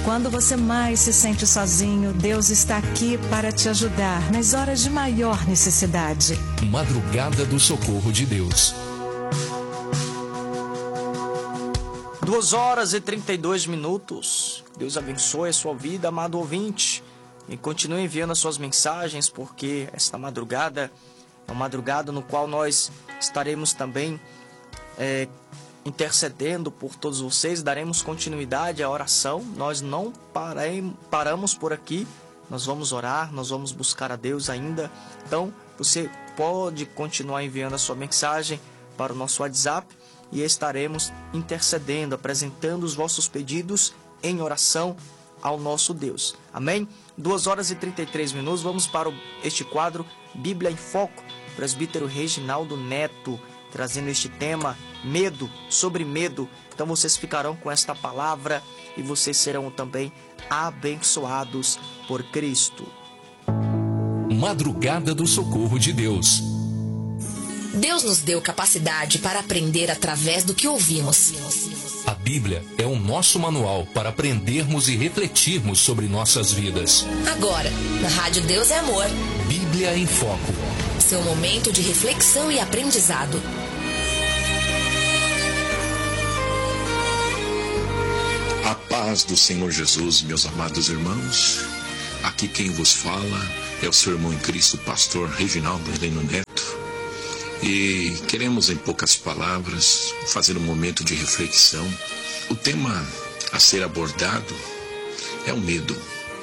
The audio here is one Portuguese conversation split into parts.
Quando você mais se sente sozinho, Deus está aqui para te ajudar nas horas de maior necessidade. Madrugada do Socorro de Deus. 2h32. Deus abençoe a sua vida, amado ouvinte. E continue enviando as suas mensagens, porque esta madrugada é uma madrugada no qual nós estaremos também intercedendo por todos vocês. Daremos continuidade à oração. Nós não paramos por aqui. Nós vamos orar, nós vamos buscar a Deus ainda. Então, você pode continuar enviando a sua mensagem para o nosso WhatsApp e estaremos intercedendo, apresentando os vossos pedidos em oração ao nosso Deus. Amém? 2h33. Vamos para este quadro Bíblia em Foco. Presbítero Reginaldo Neto trazendo este tema, medo, sobre medo. Então vocês ficarão com esta palavra e vocês serão também abençoados por Cristo. Madrugada do Socorro de Deus. Deus nos deu capacidade para aprender através do que ouvimos. A Bíblia é o nosso manual para aprendermos e refletirmos sobre nossas vidas. Agora, na Rádio Deus é Amor. Bíblia em Foco. Seu momento de reflexão e aprendizado. A paz do Senhor Jesus, meus amados irmãos. Aqui quem vos fala é o seu irmão em Cristo, pastor Reginaldo Heleno Neto. E queremos, em poucas palavras, fazer um momento de reflexão. O tema a ser abordado é o medo.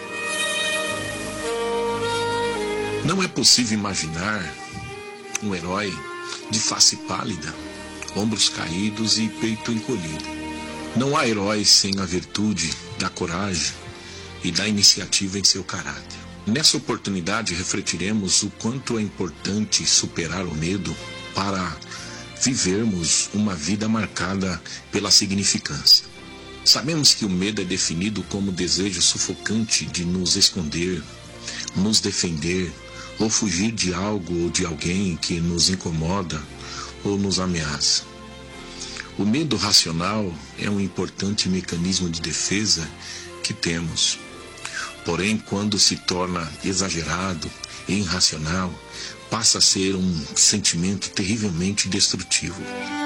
Não é possível imaginar um herói de face pálida, ombros caídos e peito encolhido. Não há herói sem a virtude da coragem e da iniciativa em seu caráter. Nessa oportunidade, refletiremos o quanto é importante superar o medo para vivermos uma vida marcada pela significância. Sabemos que o medo é definido como o desejo sufocante de nos esconder, nos defender ou fugir de algo ou de alguém que nos incomoda ou nos ameaça. O medo racional é um importante mecanismo de defesa que temos. Porém, quando se torna exagerado e irracional, passa a ser um sentimento terrivelmente destrutivo.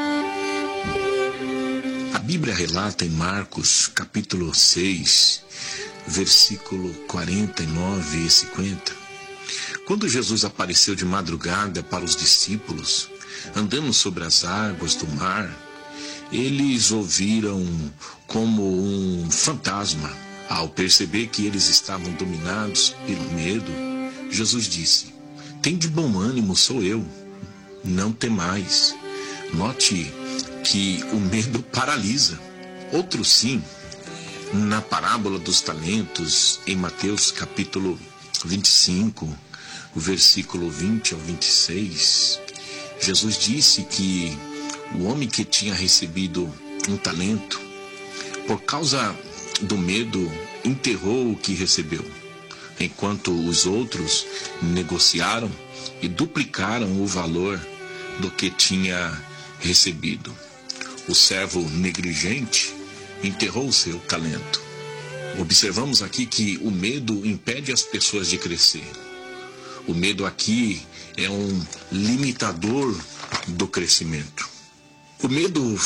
A Bíblia relata em Marcos, capítulo 6, versículo 49 e 50, quando Jesus apareceu de madrugada para os discípulos, andando sobre as águas do mar, eles ouviram como um fantasma. Ao perceber que eles estavam dominados pelo medo, Jesus disse: "Tende bom ânimo, sou eu, não temais." Note que o medo paralisa. Outro sim, na parábola dos talentos, em Mateus capítulo 25, o versículo 20 ao 26, Jesus disse que o homem que tinha recebido um talento, por causa do medo, enterrou o que recebeu, enquanto os outros negociaram e duplicaram o valor do que tinha recebido. O servo negligente enterrou o seu talento. Observamos aqui que o medo impede as pessoas de crescer. O medo aqui é um limitador do crescimento. O medo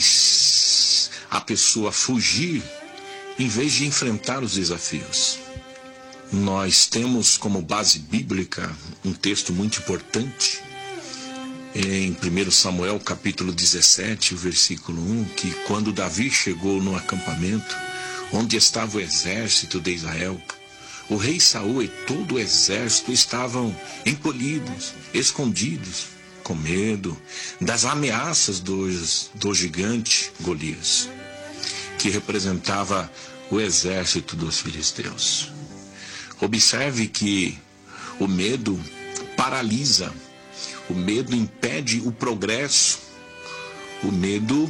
faz a pessoa fugir em vez de enfrentar os desafios. Nós temos como base bíblica um texto muito importante em 1 Samuel capítulo 17, o versículo 1, que quando Davi chegou no acampamento onde estava o exército de Israel, o rei Saul e todo o exército estavam encolhidos, escondidos, com medo das ameaças do gigante Golias, que representava o exército dos filisteus. Observe que o medo paralisa, o medo impede o progresso, o medo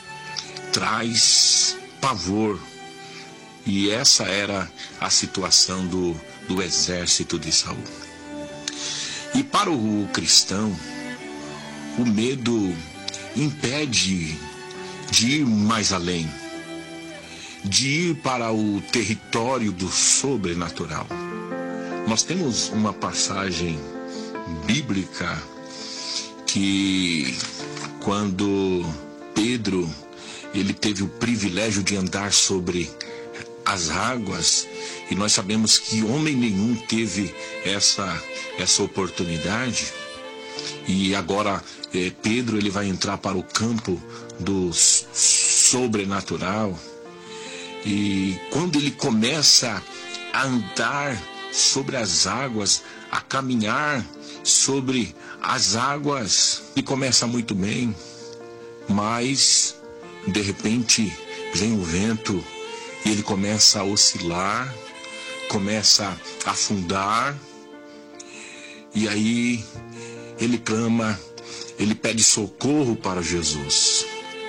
traz pavor. E essa era a situação do exército de Saul. E para o cristão, o medo impede de ir mais além. de ir para o território do sobrenatural. Nós temos uma passagem bíblica que, quando Pedro ele teve o privilégio de andar sobre as águas, e nós sabemos que homem nenhum teve essa oportunidade, e agora Pedro ele vai entrar para o campo do sobrenatural, e quando ele começa a andar sobre as águas, a caminhar sobre as águas, ele começa muito bem, mas de repente vem o vento e ele começa a oscilar, começa a afundar, e aí ele clama, ele pede socorro para Jesus.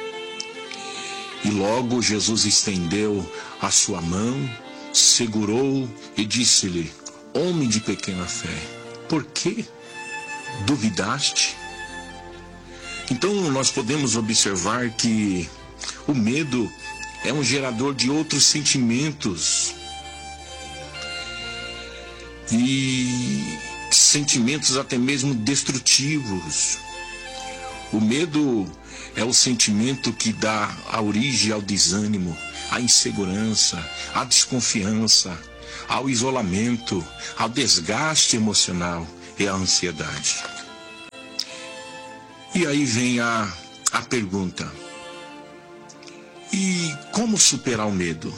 E logo Jesus estendeu a sua mão, segurou e disse-lhe: homem de pequena fé, por que duvidaste? Então nós podemos observar que o medo é um gerador de outros sentimentos, e sentimentos até mesmo destrutivos. O medo é o sentimento que dá a origem ao desânimo, à insegurança, à desconfiança, ao isolamento, ao desgaste emocional e à ansiedade. E aí vem a pergunta: e como superar o medo?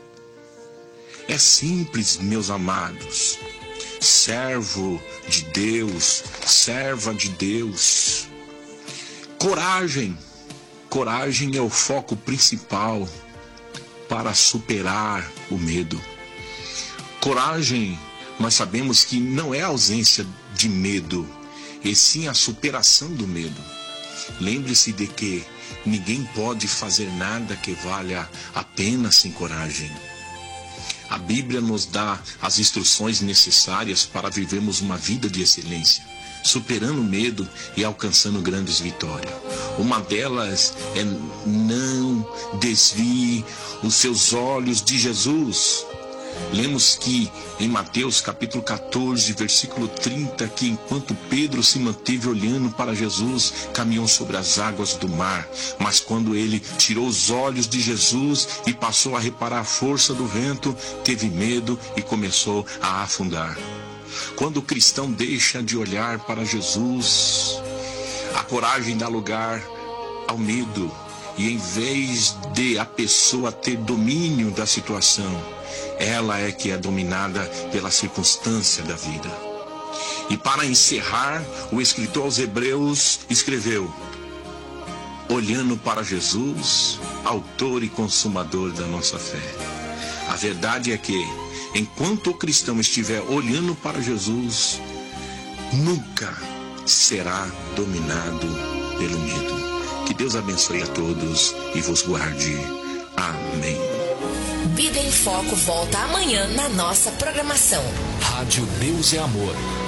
É simples, meus amados. Servo de Deus, serva de Deus. Coragem. Coragem é o foco principal para superar o medo. Coragem, nós sabemos que não é a ausência de medo, e sim a superação do medo. Lembre-se de que ninguém pode fazer nada que valha a pena sem coragem. A Bíblia nos dá as instruções necessárias para vivermos uma vida de excelência, superando o medo e alcançando grandes vitórias. Uma delas é: não desvie os seus olhos de Jesus. Lemos que em Mateus capítulo 14, versículo 30, que enquanto Pedro se manteve olhando para Jesus, caminhou sobre as águas do mar. Mas quando ele tirou os olhos de Jesus e passou a reparar a força do vento, teve medo e começou a afundar. Quando o cristão deixa de olhar para Jesus, a coragem dá lugar ao medo, e em vez de a pessoa ter domínio da situação, ela é que é dominada pela circunstância da vida. E para encerrar, o escritor aos Hebreus escreveu: olhando para Jesus, autor e consumador da nossa fé. A verdade é que, enquanto o cristão estiver olhando para Jesus, nunca será dominado pelo medo. Que Deus abençoe a todos e vos guarde. Amém. Vida em Foco volta amanhã na nossa programação. Rádio Deus é Amor.